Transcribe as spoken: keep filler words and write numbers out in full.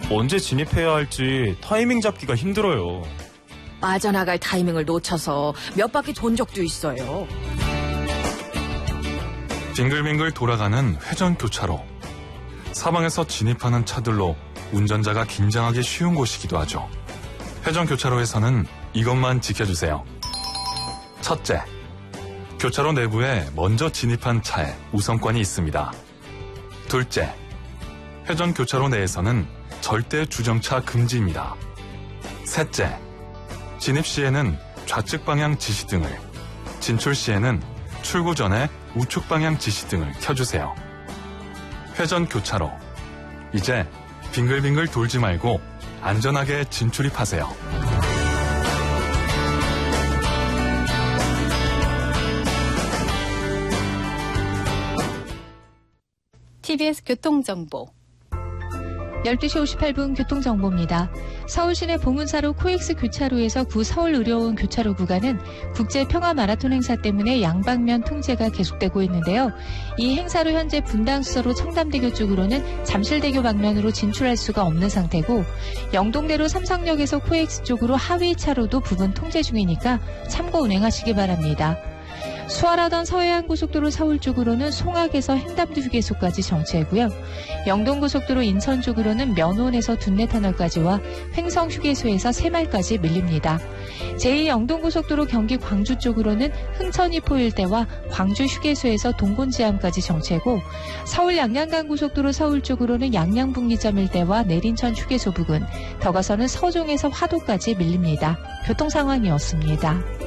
언제 진입해야 할지 타이밍 잡기가 힘들어요. 빠져나갈 타이밍을 놓쳐서 몇 바퀴 돈 적도 있어요. 빙글빙글 돌아가는 회전교차로. 사방에서 진입하는 차들로 운전자가 긴장하기 쉬운 곳이기도 하죠. 회전교차로에서는 이것만 지켜주세요. 첫째, 교차로 내부에 먼저 진입한 차에 우선권이 있습니다. 둘째, 회전교차로 내에서는 절대 주정차 금지입니다. 셋째, 진입 시에는 좌측 방향 지시등을, 진출 시에는 출구 전에 우측 방향 지시등을 켜주세요. 회전교차로. 이제 빙글빙글 돌지 말고 안전하게 진출입하세요. 티비에스 교통정보. 열두 시 오십팔 분 교통정보입니다. 서울 시내 봉은사로 코엑스 교차로에서 구 서울의료원 교차로 구간은 국제평화마라톤 행사 때문에 양방면 통제가 계속되고 있는데요. 이 행사로 현재 분당수서로 청담대교 쪽으로는 잠실대교 방면으로 진출할 수가 없는 상태고, 영동대로 삼성역에서 코엑스 쪽으로 하위 차로도 부분 통제 중이니까 참고 운행하시기 바랍니다. 수월하던 서해안고속도로 서울 쪽으로는 송악에서 횡담도 휴게소까지 정체고요. 영동고속도로 인천 쪽으로는 면원에서 둔내터널까지와 횡성 휴게소에서 새말까지 밀립니다. 제이 영동고속도로 경기 광주 쪽으로는 흥천이포 일대와 광주 휴게소에서 동곤지암까지 정체고, 서울 양양간고속도로 서울 쪽으로는 양양분기점 일대와 내린천 휴게소 부근, 더 가서는 서종에서 화도까지 밀립니다. 교통 상황이었습니다.